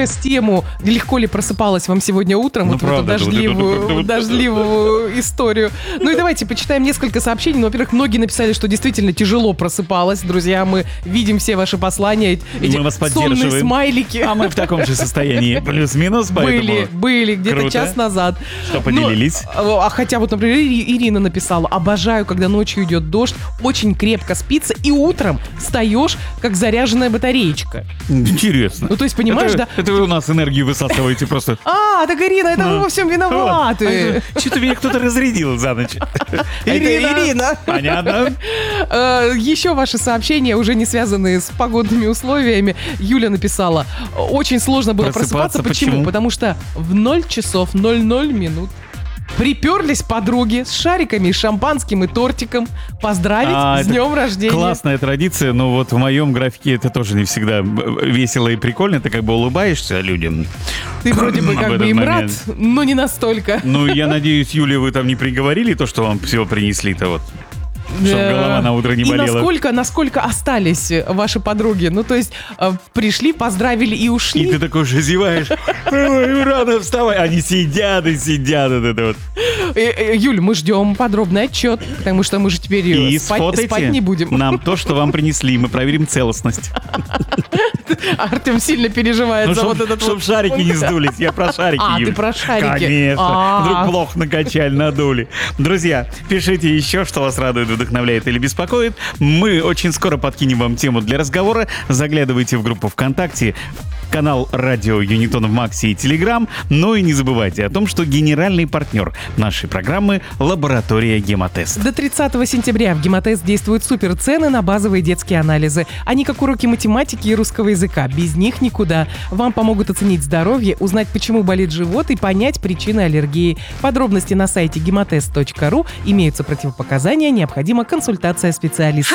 экспресс-тему, легко ли просыпалась вам сегодня утром, вот в эту дождливую историю. Ну и давайте почитаем несколько сообщений. Ну, во-первых, многие написали, что действительно тяжело просыпалась. Друзья, мы видим все ваши послания, эти сонные смайлики. А мы в таком же состоянии, плюс-минус, поэтому... Были где-то час назад. Что поделились? Хотя вот, например, Ирина написала: обожаю, когда ночью идет дождь, очень крепко спится, и утром встаешь, как заряженная батареечка. Интересно. Ну, то есть, понимаешь, да? Это вы у нас энергию высасываете просто. Так, Ирина, это вы во всем виноваты. Что-то меня кто-то разрядил за ночь. Ирина. Понятно. Еще ваши сообщения, уже не связанные с погодными условиями. Юля написала: очень сложно было просыпаться. Почему? Потому что в 0 часов 00 минут приперлись подруги с шариками, шампанским и тортиком поздравить с днем рождения. Классная традиция, но вот в моем графике это тоже не всегда весело и прикольно. Ты как бы улыбаешься людям. Ты вроде бы как бы им рад, но не настолько. Ну, я надеюсь, Юля, вы там не приговорили то, что вам всего принесли-то вот? Чтобы голова на утро не болела. И насколько остались ваши подруги? Ну, то есть, пришли, поздравили и ушли. И ты такой же зеваешь. Рано вставай. Они сидят и сидят. Юль, мы ждем подробный отчет, потому что мы же теперь спать не будем. Нам то, что вам принесли. Мы проверим целостность. Артем сильно переживает за вот этот Чтоб шарики не сдулись. Я про шарики, Юль. Ты про шарики. Конечно. Вдруг плохо накачали, надули. Друзья, пишите еще, что вас радует, вдохновляет или беспокоит. Мы очень скоро подкинем вам тему для разговора. Заглядывайте в группу ВКонтакте, канал Радио Юнитон в Максе и Телеграм. Ну и не забывайте о том, что генеральный партнер нашей программы — лаборатория Гемотест. До 30 сентября в Гемотест действуют суперцены на базовые детские анализы. Они как уроки математики и русского языка. Без них никуда. Вам помогут оценить здоровье, узнать, почему болит живот, и понять причины аллергии. Подробности на сайте gematest.ru. Имеются противопоказания, необходима консультация специалиста.